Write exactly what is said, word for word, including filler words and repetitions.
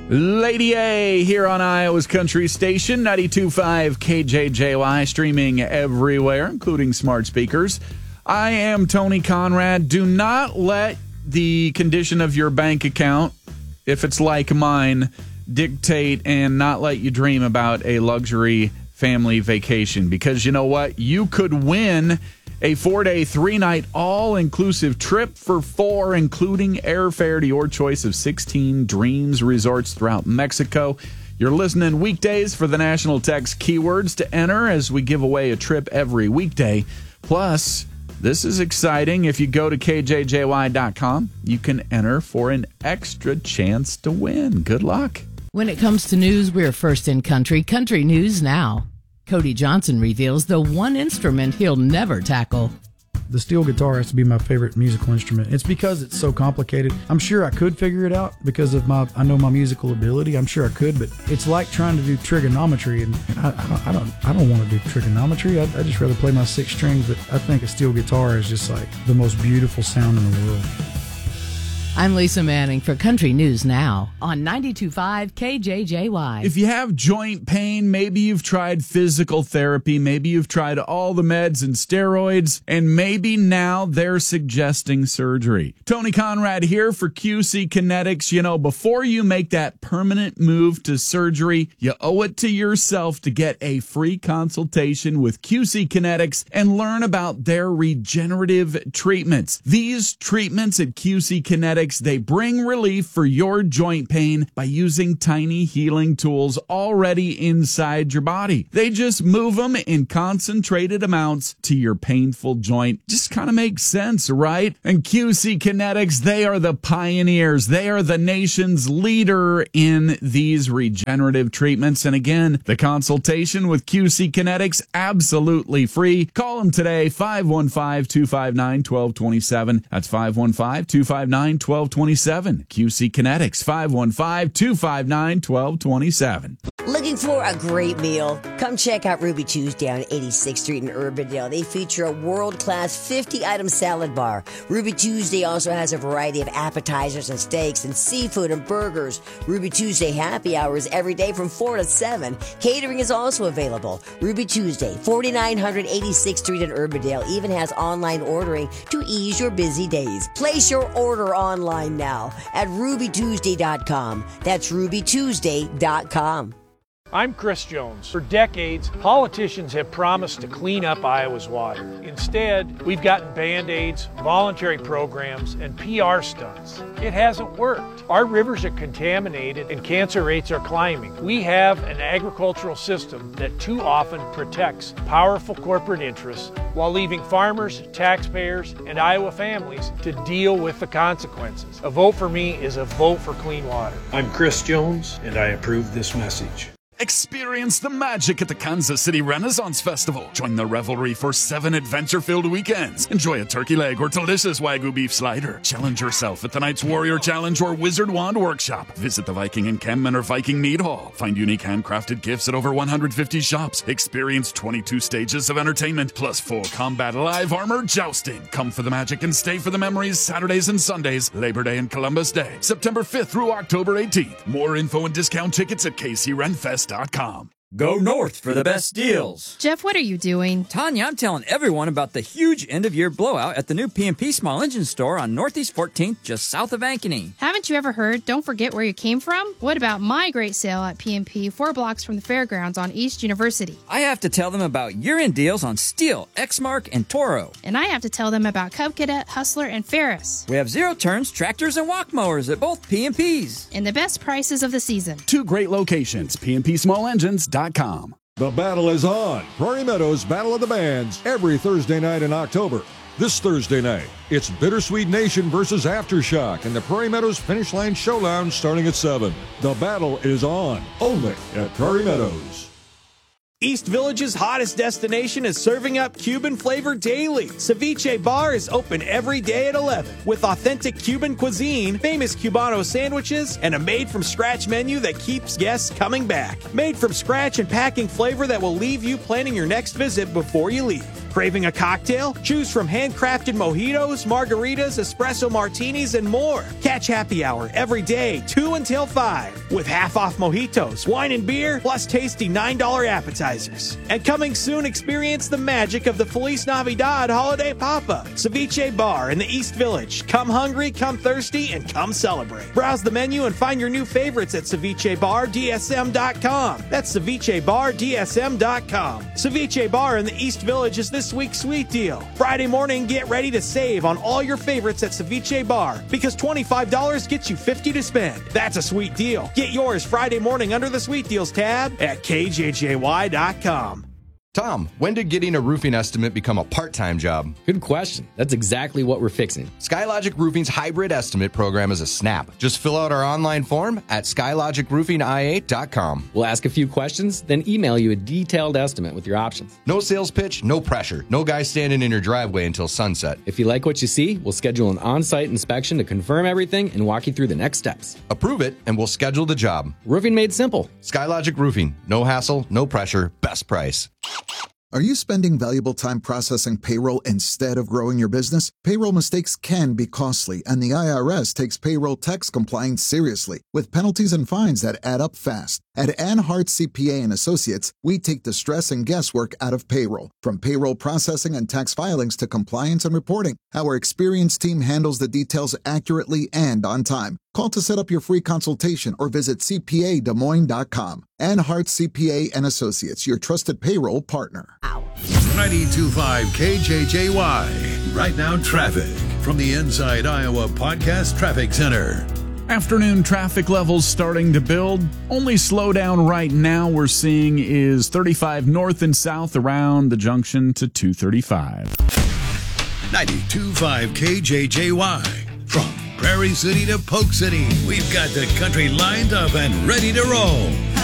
Lady A here on Iowa's Country Station, ninety-two point five K J J Y, streaming everywhere, including smart speakers. I am Tony Conrad. Do not let the condition of your bank account, if it's like mine, dictate and not let you dream about a luxury family vacation. Because you know what? You could win a four-day, three-night, all-inclusive trip for four, including airfare to your choice of sixteen Dreams resorts throughout Mexico. You're listening weekdays for the National Text keywords to enter as we give away a trip every weekday. Plus, this is exciting. If you go to K J J Y dot com, you can enter for an extra chance to win. Good luck. When it comes to news, we're first in country. Country News Now. Cody Johnson reveals the one instrument he'll never tackle. The steel guitar has to be my favorite musical instrument. It's because it's so complicated. I'm sure I could figure it out because of my, I know my musical ability. I'm sure I could, but it's like trying to do trigonometry, and I, I don't, I don't, I don't want to do trigonometry. I I just rather play my six strings. But I think a steel guitar is just like the most beautiful sound in the world. I'm Lisa Manning for Country News Now on ninety-two point five K J J Y. If you have joint pain, maybe you've tried physical therapy, maybe you've tried all the meds and steroids, and maybe now they're suggesting surgery. Tony Conrad here for Q C Kinetics. You know, before you make that permanent move to surgery, you owe it to yourself to get a free consultation with Q C Kinetics and learn about their regenerative treatments. These treatments at Q C Kinetics, they bring relief for your joint pain by using tiny healing tools already inside your body. They just move them in concentrated amounts to your painful joint. Just kind of makes sense, right? And Q C Kinetics, they are the pioneers. They are the nation's leader in these regenerative treatments. And again, the consultation with Q C Kinetics, absolutely free. Call them today, five one five, two five nine, one two two seven. That's five one five, two five nine, one two two seven. Q C Kinetics, five one five, two five nine, one two two seven. Looking for a great meal? Come check out Ruby Tuesday on eighty-sixth Street in Urbandale. They feature a world-class fifty-item salad bar. Ruby Tuesday also has a variety of appetizers and steaks and seafood and burgers. Ruby Tuesday happy hours every day from four to seven. Catering is also available. Ruby Tuesday, forty-nine hundred eighty-sixth Street in Urbandale, even has online ordering to ease your busy days. Place your order online now at ruby tuesday dot com. That's ruby tuesday dot com. I'm Chris Jones. For decades, politicians have promised to clean up Iowa's water. Instead, we've gotten Band-Aids, voluntary programs, and P R stunts. It hasn't worked. Our rivers are contaminated and cancer rates are climbing. We have an agricultural system that too often protects powerful corporate interests while leaving farmers, taxpayers, and Iowa families to deal with the consequences. A vote for me is a vote for clean water. I'm Chris Jones, and I approve this message. Experience the magic at the Kansas City Renaissance Festival. Join the revelry for seven adventure-filled weekends. Enjoy a turkey leg or delicious Wagyu beef slider. Challenge yourself at the Knights Warrior Challenge or Wizard Wand Workshop. Visit the Viking Encampment or Viking Mead Hall. Find unique handcrafted gifts at over one hundred fifty shops. Experience twenty-two stages of entertainment, plus full combat live armor jousting. Come for the magic and stay for the memories Saturdays and Sundays, Labor Day and Columbus Day, September fifth through October eighteenth. More info and discount tickets at K C Ren Fest dot com. Go north for the best deals. Jeff, what are you doing? Tanya, I'm telling everyone about the huge end-of-year blowout at the new P and P Small Engine Store on Northeast fourteenth, just south of Ankeny. Haven't you ever heard, don't forget where you came from? What about my great sale at P and P, four blocks from the fairgrounds on East University? I have to tell them about year-end deals on Steel, Exmark, and Toro. And I have to tell them about Cub Cadet, Hustler, and Ferris. We have zero-turns, tractors, and walk mowers at both P and P's. And the best prices of the season. Two great locations, P and P Small Engines dot com. The battle is on. Prairie Meadows Battle of the Bands every Thursday night in October. This Thursday night, it's Bittersweet Nation versus Aftershock in the Prairie Meadows Finish Line Showdown starting at seven. The battle is on, only at Prairie Meadows. East Village's hottest destination is serving up Cuban flavor daily. Ceviche Bar is open every day at eleven with authentic Cuban cuisine, famous Cubano sandwiches, and a made-from-scratch menu that keeps guests coming back. Made from scratch and packing flavor that will leave you planning your next visit before you leave. Craving a cocktail? Choose from handcrafted mojitos, margaritas, espresso martinis, and more. Catch Happy Hour every day, two until five, with half-off mojitos, wine and beer, plus tasty nine dollar appetizers. And coming soon, experience the magic of the Feliz Navidad holiday pop-up. Ceviche Bar in the East Village. Come hungry, come thirsty, and come celebrate. Browse the menu and find your new favorites at ceviche bar d s m dot com. That's ceviche bar d s m dot com. Ceviche Bar in the East Village is this week's sweet deal. Friday morning, get ready to save on all your favorites at Ceviche Bar because twenty-five dollars gets you fifty dollars to spend. That's a sweet deal. Get yours Friday morning under the Sweet Deals tab at k j j y dot com. Tom, when did getting a roofing estimate become a part-time job? Good question. That's exactly what we're fixing. SkyLogic Roofing's hybrid estimate program is a snap. Just fill out our online form at skylogic roofing i eight dot com. We'll ask a few questions, then email you a detailed estimate with your options. No sales pitch, no pressure. No guy standing in your driveway until sunset. If you like what you see, we'll schedule an on-site inspection to confirm everything and walk you through the next steps. Approve it, and we'll schedule the job. Roofing made simple. SkyLogic Roofing. No hassle, no pressure, best price. Are you spending valuable time processing payroll instead of growing your business? Payroll mistakes can be costly, and the I R S takes payroll tax compliance seriously, with penalties and fines that add up fast. At Anhart C P A and Associates, we take the stress and guesswork out of payroll. From payroll processing and tax filings to compliance and reporting, our experienced team handles the details accurately and on time. Call to set up your free consultation or visit c p a des moines dot com. Anhart C P A and Associates, your trusted payroll partner. ninety-two point five K J J Y. Right now, traffic from the Inside Iowa Podcast Traffic Center. Afternoon traffic levels starting to build. Only slowdown right now we're seeing is thirty-five north and south around the junction to two thirty-five. ninety-two point five K J J Y. From Prairie City to Polk City, we've got the country lined up and ready to roll.